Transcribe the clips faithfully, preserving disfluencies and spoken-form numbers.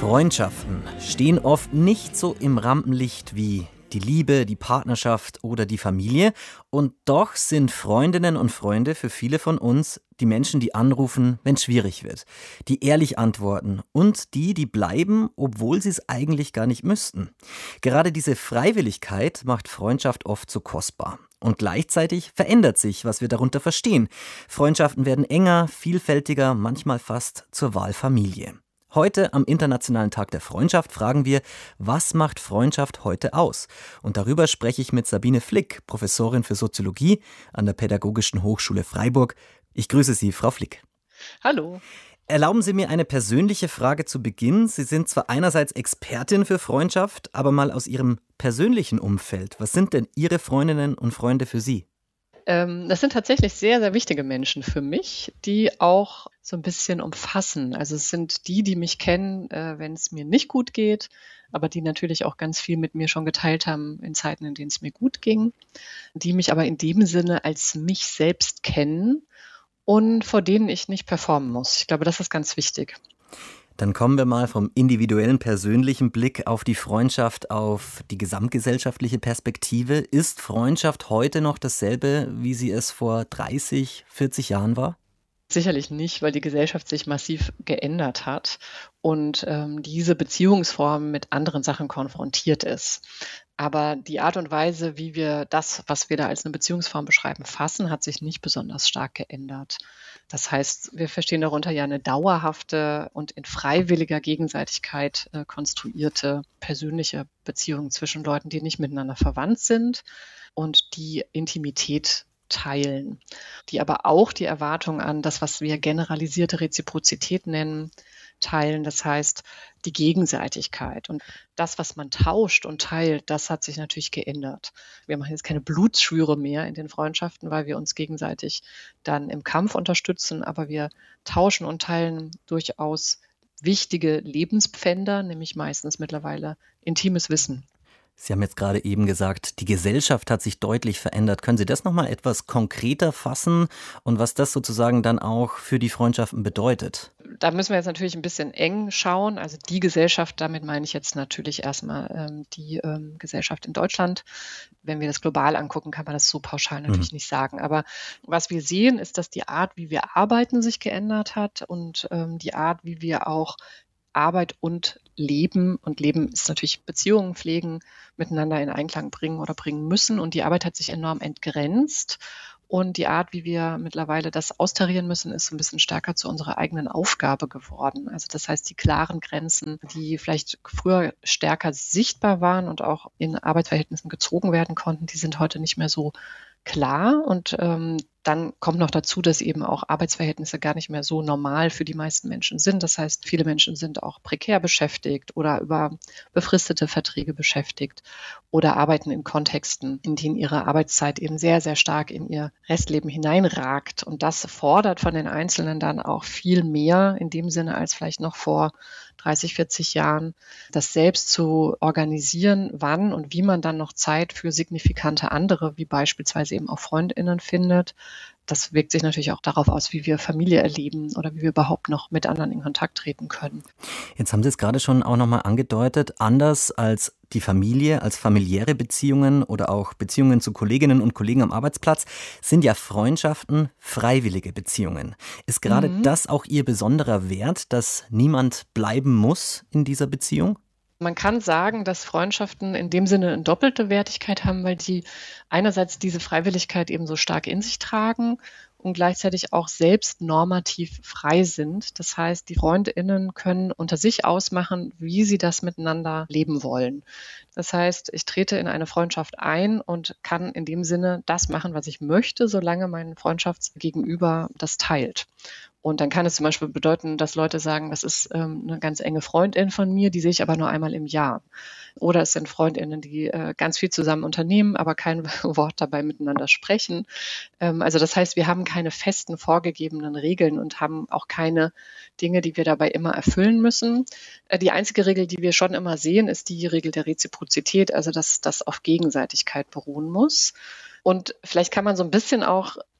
Freundschaften stehen oft nicht so im Rampenlicht wie die Liebe, die Partnerschaft oder die Familie. Und doch sind Freundinnen und Freunde für viele von uns die Menschen, die anrufen, wenn es schwierig wird, die ehrlich antworten und die, die bleiben, obwohl sie es eigentlich gar nicht müssten. Gerade diese Freiwilligkeit macht Freundschaft oft so kostbar. Und gleichzeitig verändert sich, was wir darunter verstehen. Freundschaften werden enger, vielfältiger, manchmal fast zur Wahlfamilie. Heute am Internationalen Tag der Freundschaft fragen wir, was macht Freundschaft heute aus? Und darüber spreche ich mit Sabine Flick, Professorin für Soziologie an der Pädagogischen Hochschule Freiburg. Ich grüße Sie, Frau Flick. Hallo. Erlauben Sie mir eine persönliche Frage zu Beginn. Sie sind zwar einerseits Expertin für Freundschaft, aber mal aus Ihrem persönlichen Umfeld. Was sind denn Ihre Freundinnen und Freunde für Sie? Ähm, das sind tatsächlich sehr, sehr wichtige Menschen für mich, die auch so ein bisschen umfassen. Also es sind die, die mich kennen, äh, wenn es mir nicht gut geht, aber die natürlich auch ganz viel mit mir schon geteilt haben in Zeiten, in denen es mir gut ging, die mich aber in dem Sinne als mich selbst kennen und vor denen ich nicht performen muss. Ich glaube, das ist ganz wichtig. Dann kommen wir mal vom individuellen, persönlichen Blick auf die Freundschaft, auf die gesamtgesellschaftliche Perspektive. Ist Freundschaft heute noch dasselbe, wie sie es vor dreißig, vierzig Jahren war? Sicherlich nicht, weil die Gesellschaft sich massiv geändert hat und ähm, diese Beziehungsform mit anderen Sachen konfrontiert ist. Aber die Art und Weise, wie wir das, was wir da als eine Beziehungsform beschreiben, fassen, hat sich nicht besonders stark geändert. Das heißt, wir verstehen darunter ja eine dauerhafte und in freiwilliger Gegenseitigkeit äh, konstruierte persönliche Beziehung zwischen Leuten, die nicht miteinander verwandt sind und die Intimität teilen, die aber auch die Erwartung an das, was wir generalisierte Reziprozität nennen, teilen. Das heißt, die Gegenseitigkeit. Und das, was man tauscht und teilt, das hat sich natürlich geändert. Wir machen jetzt keine Blutschwüre mehr in den Freundschaften, weil wir uns gegenseitig dann im Kampf unterstützen, aber wir tauschen und teilen durchaus wichtige Lebenspfänder, nämlich meistens mittlerweile intimes Wissen. Sie haben jetzt gerade eben gesagt, die Gesellschaft hat sich deutlich verändert. Können Sie das nochmal etwas konkreter fassen und was das sozusagen dann auch für die Freundschaften bedeutet? Da müssen wir jetzt natürlich ein bisschen eng schauen. Also die Gesellschaft, damit meine ich jetzt natürlich erstmal ähm, die ähm, Gesellschaft in Deutschland. Wenn wir das global angucken, kann man das so pauschal natürlich mhm. nicht sagen. Aber was wir sehen, ist, dass die Art, wie wir arbeiten, sich geändert hat und ähm, die Art, wie wir auch Arbeit und Leben, und Leben ist natürlich Beziehungen pflegen, miteinander in Einklang bringen oder bringen müssen. Und die Arbeit hat sich enorm entgrenzt. Und die Art, wie wir mittlerweile das austarieren müssen, ist ein bisschen stärker zu unserer eigenen Aufgabe geworden. Also das heißt, die klaren Grenzen, die vielleicht früher stärker sichtbar waren und auch in Arbeitsverhältnissen gezogen werden konnten, die sind heute nicht mehr so klar. Und ähm, dann kommt noch dazu, dass eben auch Arbeitsverhältnisse gar nicht mehr so normal für die meisten Menschen sind. Das heißt, viele Menschen sind auch prekär beschäftigt oder über befristete Verträge beschäftigt oder arbeiten in Kontexten, in denen ihre Arbeitszeit eben sehr, sehr stark in ihr Restleben hineinragt. Und das fordert von den Einzelnen dann auch viel mehr in dem Sinne als vielleicht noch vor dreißig, vierzig Jahren, das selbst zu organisieren, wann und wie man dann noch Zeit für signifikante andere, wie beispielsweise eben auch FreundInnen findet. Das wirkt sich natürlich auch darauf aus, wie wir Familie erleben oder wie wir überhaupt noch mit anderen in Kontakt treten können. Jetzt haben Sie es gerade schon auch nochmal angedeutet, anders als die Familie, als familiäre Beziehungen oder auch Beziehungen zu Kolleginnen und Kollegen am Arbeitsplatz, sind ja Freundschaften freiwillige Beziehungen. Ist gerade mhm. das auch Ihr besonderer Wert, dass niemand bleiben muss in dieser Beziehung? Man kann sagen, dass Freundschaften in dem Sinne eine doppelte Wertigkeit haben, weil die einerseits diese Freiwilligkeit eben so stark in sich tragen und gleichzeitig auch selbst normativ frei sind. Das heißt, die FreundInnen können unter sich ausmachen, wie sie das miteinander leben wollen. Das heißt, ich trete in eine Freundschaft ein und kann in dem Sinne das machen, was ich möchte, solange mein Freundschaftsgegenüber das teilt. Und dann kann es zum Beispiel bedeuten, dass Leute sagen, das ist ähm, eine ganz enge Freundin von mir, die sehe ich aber nur einmal im Jahr. Oder es sind Freundinnen, die äh, ganz viel zusammen unternehmen, aber kein Wort dabei miteinander sprechen. Ähm, also das heißt, wir haben keine festen vorgegebenen Regeln und haben auch keine Dinge, die wir dabei immer erfüllen müssen. Äh, die einzige Regel, die wir schon immer sehen, ist die Regel der Reziprozität, also dass das auf Gegenseitigkeit beruhen muss. Und vielleicht kann man so ein bisschen auch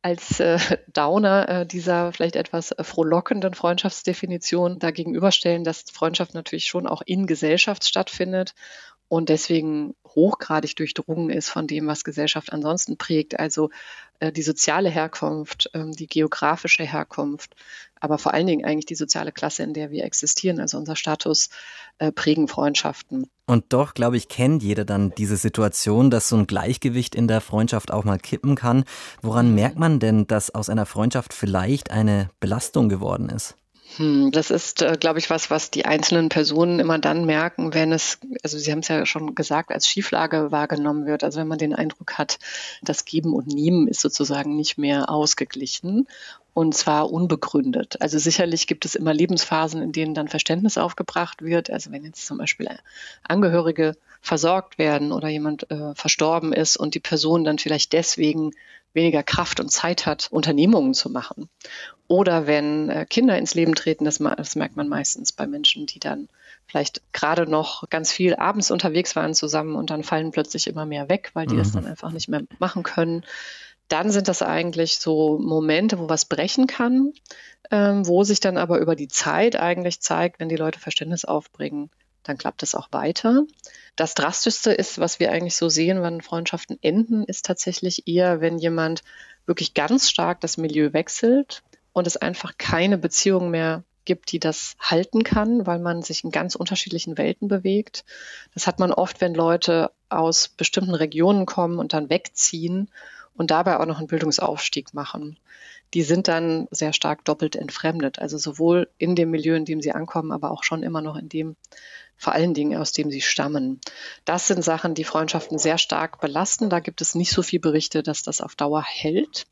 als äh, Downer äh, dieser vielleicht etwas äh, frohlockenden Freundschaftsdefinition da gegenüberstellen, dass Freundschaft natürlich schon auch in Gesellschaft stattfindet und deswegen hochgradig durchdrungen ist von dem, was Gesellschaft ansonsten prägt, also äh, die soziale Herkunft, ähm, die geografische Herkunft, aber vor allen Dingen eigentlich die soziale Klasse, in der wir existieren, also unser Status, äh, prägen Freundschaften. Und doch, glaube ich, kennt jeder dann diese Situation, dass so ein Gleichgewicht in der Freundschaft auch mal kippen kann. Woran merkt man denn, dass aus einer Freundschaft vielleicht eine Belastung geworden ist? Hm, das ist, äh, glaube ich, was, was die einzelnen Personen immer dann merken, wenn es, also Sie haben es ja schon gesagt, als Schieflage wahrgenommen wird. Also wenn man den Eindruck hat, das Geben und Nehmen ist sozusagen nicht mehr ausgeglichen und zwar unbegründet. Also sicherlich gibt es immer Lebensphasen, in denen dann Verständnis aufgebracht wird. Also wenn jetzt zum Beispiel Angehörige versorgt werden oder jemand äh, verstorben ist und die Person dann vielleicht deswegen weniger Kraft und Zeit hat, Unternehmungen zu machen. Oder wenn äh, Kinder ins Leben treten, das, das merkt man meistens bei Menschen, die dann vielleicht gerade noch ganz viel abends unterwegs waren zusammen und dann fallen plötzlich immer mehr weg, weil die mhm. das dann einfach nicht mehr machen können. Dann sind das eigentlich so Momente, wo was brechen kann, ähm, wo sich dann aber über die Zeit eigentlich zeigt, wenn die Leute Verständnis aufbringen, dann klappt es auch weiter. Das Drastischste ist, was wir eigentlich so sehen, wenn Freundschaften enden, ist tatsächlich eher, wenn jemand wirklich ganz stark das Milieu wechselt und es einfach keine Beziehung mehr gibt, die das halten kann, weil man sich in ganz unterschiedlichen Welten bewegt. Das hat man oft, wenn Leute aus bestimmten Regionen kommen und dann wegziehen und dabei auch noch einen Bildungsaufstieg machen. Die sind dann sehr stark doppelt entfremdet, also sowohl in dem Milieu, in dem sie ankommen, aber auch schon immer noch in dem, vor allen Dingen, aus dem sie stammen. Das sind Sachen, die Freundschaften sehr stark belasten. Da gibt es nicht so viele Berichte, dass das auf Dauer hält.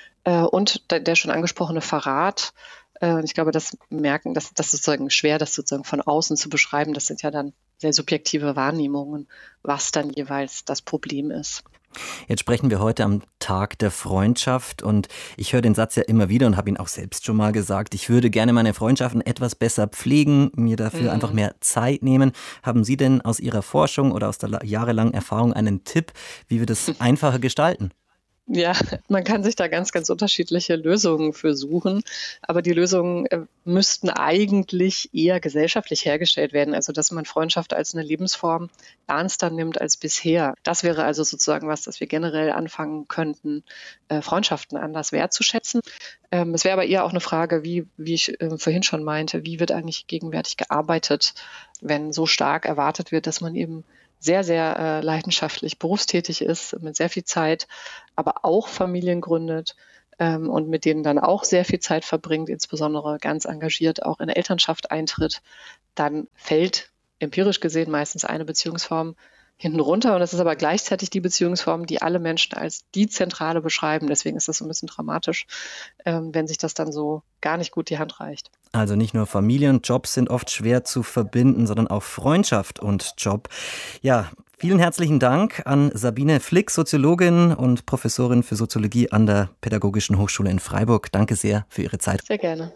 Und der schon angesprochene Verrat, ich glaube, das merken, das, das ist sozusagen schwer, das sozusagen von außen zu beschreiben. Das sind ja dann sehr subjektive Wahrnehmungen, was dann jeweils das Problem ist. Jetzt sprechen wir heute am Tag der Freundschaft und ich höre den Satz ja immer wieder und habe ihn auch selbst schon mal gesagt, ich würde gerne meine Freundschaften etwas besser pflegen, mir dafür mhm. einfach mehr Zeit nehmen. Haben Sie denn aus Ihrer Forschung oder aus der jahrelangen Erfahrung einen Tipp, wie wir das einfacher gestalten? Ja, man kann sich da ganz, ganz unterschiedliche Lösungen für suchen. Aber die Lösungen äh, müssten eigentlich eher gesellschaftlich hergestellt werden. Also, dass man Freundschaft als eine Lebensform ernster nimmt als bisher. Das wäre also sozusagen was, dass wir generell anfangen könnten, äh, Freundschaften anders wertzuschätzen. Ähm, es wäre aber eher auch eine Frage, wie, wie ich äh, vorhin schon meinte, wie wird eigentlich gegenwärtig gearbeitet, wenn so stark erwartet wird, dass man eben sehr, sehr äh, leidenschaftlich berufstätig ist, mit sehr viel Zeit, aber auch Familien gründet ähm, und mit denen dann auch sehr viel Zeit verbringt, insbesondere ganz engagiert auch in der Elternschaft eintritt, dann fällt empirisch gesehen meistens eine Beziehungsform hinten runter. Und das ist aber gleichzeitig die Beziehungsform, die alle Menschen als die zentrale beschreiben. Deswegen ist das so ein bisschen dramatisch, ähm, wenn sich das dann so gar nicht gut die Hand reicht. Also nicht nur Familie und Job sind oft schwer zu verbinden, sondern auch Freundschaft und Job. Ja, vielen herzlichen Dank an Sabine Flick, Soziologin und Professorin für Soziologie an der Pädagogischen Hochschule in Freiburg. Danke sehr für Ihre Zeit. Sehr gerne.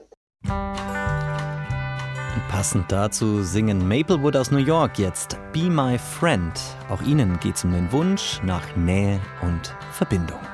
Passend dazu singen Maplewood aus New York jetzt Be My Friend. Auch ihnen geht's um den Wunsch nach Nähe und Verbindung.